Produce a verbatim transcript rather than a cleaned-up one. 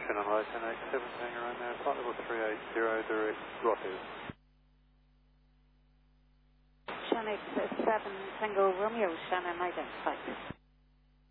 Shannon Low, ten eight seven Tango Romeo, flight level three eight zero, direct Rotterdam. Shannon seven Tango Romeo, Shannon identified.